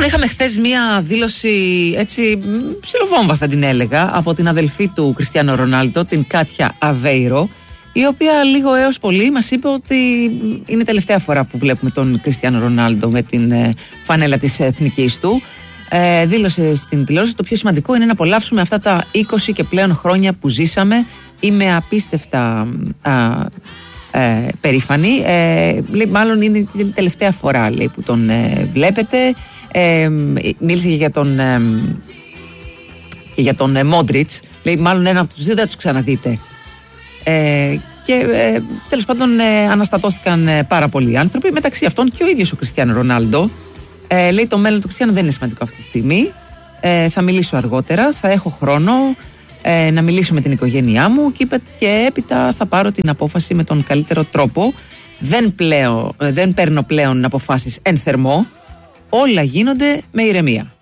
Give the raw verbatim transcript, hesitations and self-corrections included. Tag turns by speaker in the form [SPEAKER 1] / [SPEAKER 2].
[SPEAKER 1] είχαμε χθες μία δήλωση, έτσι ψιλοβόμβα θα την έλεγα, από την αδελφή του Κριστιάνο Ρονάλντο, την Κάτια Αβέιρο, η οποία λίγο έως πολύ μας είπε ότι είναι η τελευταία φορά που βλέπουμε τον Κριστιάνο Ρονάλντο με την ε, φανέλα της εθνικής του. Ε, δήλωσε στην τηλεόραση: το πιο σημαντικό είναι να απολαύσουμε αυτά τα είκοσι και πλέον χρόνια που ζήσαμε. Είμαι απίστευτα α, ε, περήφανη. Ε, λέει, μάλλον είναι η τελευταία φορά, λέει, που τον ε, βλέπετε. Ε, μίλησε και για τον ε, και για τον ε, Μόντριτς. Λέει, μάλλον ένα από τους δύο δεν τους ξαναδείτε. Ε, και ε, τέλος πάντων ε, αναστατώθηκαν ε, πάρα πολλοί άνθρωποι, μεταξύ αυτών και ο ίδιος ο Κριστιάνο Ρονάλντο. Ε, λέει, το μέλλον του Κριστιάνο δεν είναι σημαντικό αυτή τη στιγμή. Ε, θα μιλήσω αργότερα, θα έχω χρόνο ε, να μιλήσω με την οικογένειά μου και, και έπειτα θα πάρω την απόφαση με τον καλύτερο τρόπο. Δεν, πλέον, ε, δεν παίρνω πλέον αποφάσεις εν θερμό. Όλα γίνονται με ηρεμία.